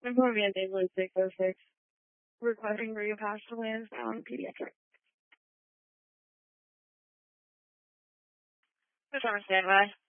Employment English 606. Requesting Rio Pastor Lands on pediatric. Who's on standby?